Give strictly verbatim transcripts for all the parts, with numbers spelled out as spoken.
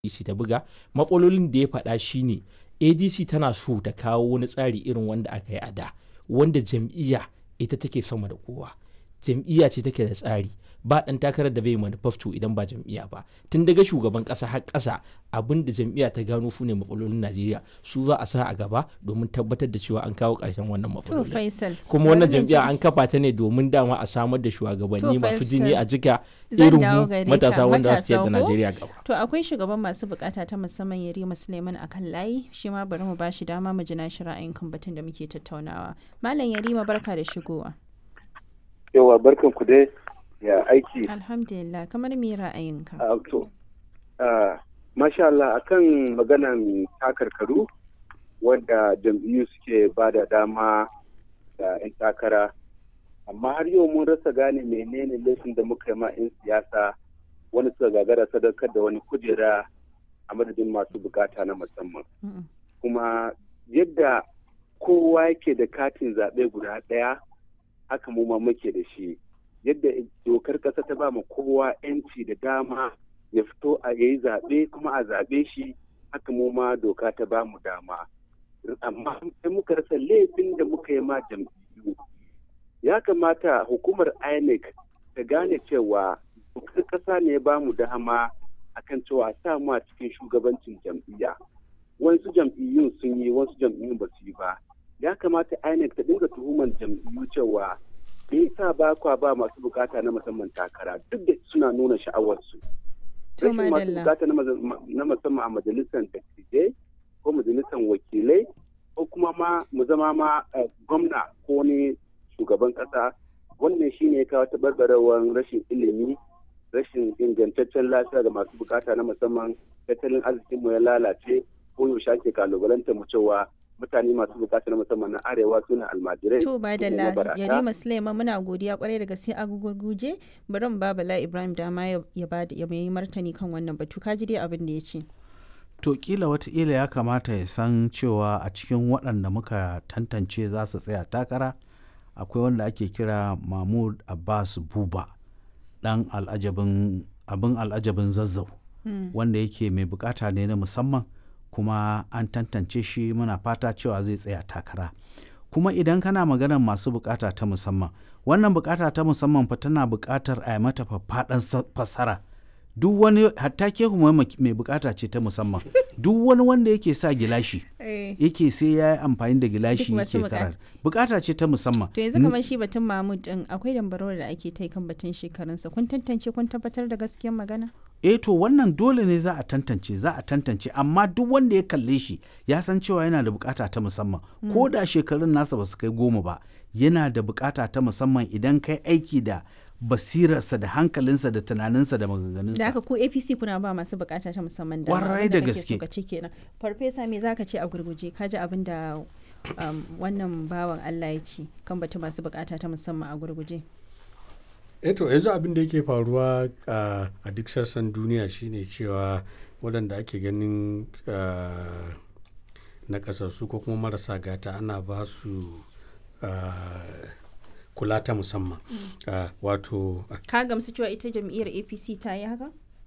A D C ta buga. Matsalolin da ya faɗa shine A D C tana so ta kawo wani tsari irin wanda aka yi a da, wanda jam'iyya ita take sama da kowa. Jam'iyya ce take da tsari, ba ɗan takarar da bai manifesto idan ba jam'iyya ba. Tun daga shugaban ƙasa har ƙasa, abin da jam'iyya ta gano su ne matsalolin Najeriya, su za a sa a gaba domin tabbatar da cewa an kawo ƙarshen wannan To matsalolin. Faisal, Kuma bari wannan na jam'iyya ji- an kafa ta ne domin dama a samar da shugabanni To, masu jini Faisal, a jika zan irin dawo mu gare ka, matasa wanda za su ciyar da matasa ko? Najeriya gaba. To akwai shugaban masu bukata ta musamman Yarima Suleiman a kan layi, shi ma bari mu bashi dama mu ji nashi ra'ayin kan batun da muke tattaunawa. Malam Yarima barka da shigowa. Yawa barkan ku dai ya aiki. Alhamdulillah, kamar me ra'ayinka? Ah, to, ah, masha Allah akan maganan takarkaru wanda jam'iyyu suke ba da dama da 'yan takara. Amma har yau mun rasa gane menene laifin da muka yi ma 'yan siyasa wani suka gagara sadaukar da wani kujera a madadin masu bukata na musamman. Mm-mm. Kuma yadda kowa yake da katin zaɓe guda ɗaya haka mu ma muke da shi. Yadda dokar ƙasa ta ba mu kowa 'yanci da dama ya fito a yayi zaɓe kuma a zaɓe shi, haka mu ma doka ta ba mu dama. Amma sai muka rasa laifin da muka yi ma jam'iyyu. Ya kamata hukumar I N E C ta gane cewa dokar ƙasa ne ya ba mu dama akan cewa a sa mu a cikin shugabancin jam'iyya. Wasu jam'iyyun sun yi, wasu jam'iyyun ba su yi ba. Ya kamata I N E C ta dinga tuhumar jam'iyyu cewa me yasa ba kwa ba masu bukata na musamman takara duk da suna nuna sha'awarsu. To Rashin masu madalla. bukata na maza- na musamman a majalisar dattijai ko majalisar wakilai ko kuma ma mu zama ma eh, gwamna ko wani shugaban kasa, wannan shine ya kawo tabarbarewar rashin ilimi, rashin ingantaccen lafiya ga masu bukata na musamman, tattalin arzikinmu ya lalace ko yaushe ake kalubalantar mu cewa mutane masu bukata na musamman na arewa suna almajirai. To su ne madalla, mabarata. Yarima Suleiman muna godiya kwarai da gaske a gugurguje. Bari mu ba Bala Ibrahim dama ya ya bada ya yi martani kan wannan batu. Ka ji dai abin da ya ce. To kila wataƙila ya kamata ya san cewa a cikin waɗanda muka tantance za su tsaya takara akwai wanda ake kira Mahmud Abbas Buba, ɗan al'ajabin abin al'ajabin zazzau, wanda yake mai bukata ne na musamman kuma an tantance shi, muna fata cewa zai tsaya takara. Kuma idan kana maganar masu bukata ta musamman, wannan bukata ta musamman fa tana bukatar a yi mata faffaɗan sa- fassara. Duk wani hatta ke kuma mai bukata ce ta musamman, duk wani wanda yake sa gilashi yake sai ya yi amfani da gilashi Duk masu yake karatu, bukata ce ta musamman. To yanzu kamar shi batun Mahmud din akwai dambarwar da ake ta yi kan batun shekarunsa. Kun tantance kun tabbatar da gaskiyar magana? eh to wannan dole ne za a tantance za a tantance amma duk wanda ya kalle shi ya san cewa yana da bukata ta musamman, ko da shekarun nasa ba su kai goma ba, yana da bukata ta musamman idan kai aiki da basirarsa da hankalinsa da tunaninsa da Da maganganunsa. haka ku A P C kuna ba masu bukata ta musamman dama. Kwarai abin da kake so gaske. ka ce kenan. Farfesa me zaka ce a gurguje? Ka ji abin da um, wannan bawan Allah ya ce kan batun masu bukata ta musamman a gurguje. eto yanzu abin da yake faruwa uh, a duk sassan duniya shine cewa waɗanda ake ganin uh, na ƙasassu ko kuma marasa gata ana ba su uh, kula ta musamman. Uh, wato Ka gamsu cewa ita jam'iyyar A P C ta yi haka?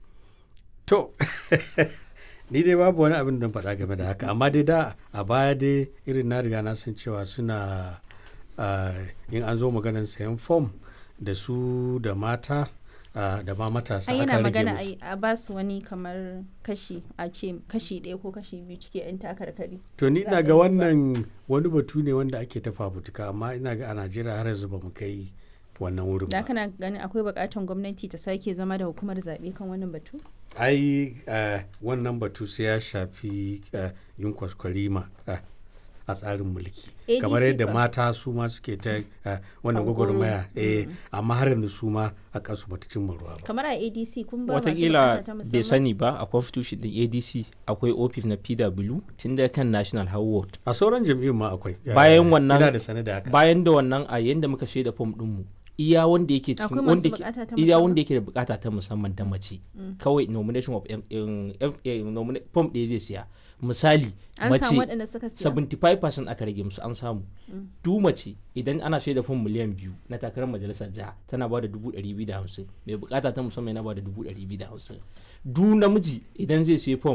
to ni dai babu wani abin da faɗa game da haka, amma dai da a baya dai irin na riga na san cewa suna uh, in an zo maganar sayan fom da su da mata uh, da ma matasa Ai yana akan rage magana musu. ai a ba su wani kamar kashi a ce kashi ɗaya ko kashi biyu cike 'yan takarkari. To ni ina zaɓen ga zuwa. wannan wani batu ne wanda ake ta fafutuka, amma ina ga a Najeriya har yanzu ba mu kai wannan wurin Da ba. kana ganin akwai bukatan gwamnati ta sake zama da hukumar zaɓe kan wannan batu? Ai uh, wannan batu sai ya shafi uh, yin kwaskwarima uh, a tsarin mulki. A D C Kamar yadda fa. mata su ma suke ta uh, wannan Hankoro. gwagwarmaya eh, amma har yanzu su ma a kansu bata cimma ruwa ba. Kamar a A D C kun ba masu Watakila bukata ta bai musamman? sani ba a constitution din A D C akwai office na P W tun da kan National Howard. A sauran jam'iyyun ma akwai. Bayan Eh, wannan- ina da sane da haka. Bayan da wannan a yanda muka shaida fom ɗinmu iya wanda yake cikin Akwai wanda masu ke- bukata ta iya musamman? wanda yake da bukata ta musamman ta mace kawai nomination of em- em- em- em- nomina- form ɗaya zai siya misali An mace samu waɗanda suka siya. seventy-five percent aka rage musu an samu du mace idan ana shaida fom miliyan biyu na takarar majalisar jiha tana ba da dubu ɗari biyu da hamsin mai bukata ta musamman yana ba da dubu ɗari biyu da hamsin du namiji idan zai sai fom